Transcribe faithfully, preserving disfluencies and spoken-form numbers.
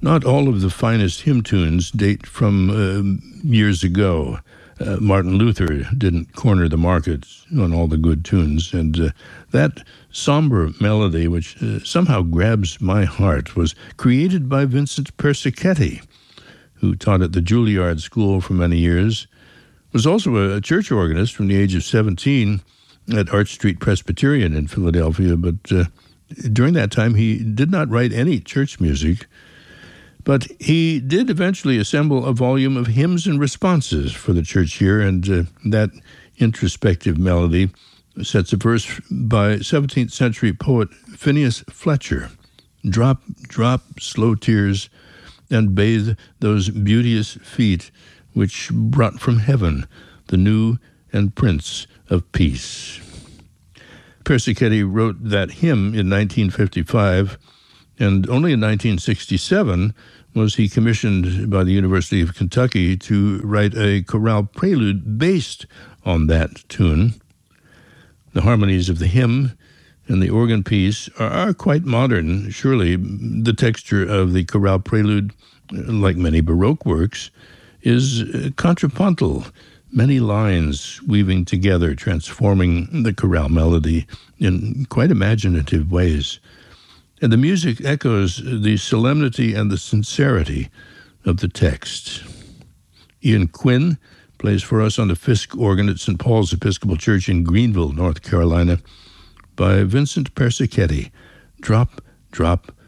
Not all of the finest hymn tunes date from uh, years ago. Uh, Martin Luther didn't corner the market on all the good tunes, and uh, that somber melody, which uh, somehow grabs my heart, was created by Vincent Persichetti, who taught at the Juilliard School for many years, was also a church organist from the age of seventeen at Arch Street Presbyterian in Philadelphia, but uh, during that time he did not write any church music. But he did eventually assemble a volume of hymns and responses for the church year, and uh, that introspective melody sets a verse by seventeenth century poet Phineas Fletcher. Drop, drop, slow tears, and bathe those beauteous feet which brought from heaven the new and Prince of Peace. Persichetti wrote that hymn in nineteen fifty-five, and only in nineteen sixty-seven was he commissioned by the University of Kentucky to write a chorale prelude based on that tune. The harmonies of the hymn and the organ piece are, are quite modern. Surely the texture of the chorale prelude, like many Baroque works, is contrapuntal, many lines weaving together, transforming the chorale melody in quite imaginative ways. And the music echoes the solemnity and the sincerity of the text. Ian Quinn plays for us on the Fisk organ at Saint Paul's Episcopal Church in Greenville, North Carolina, by Vincent Persichetti. Drop, drop,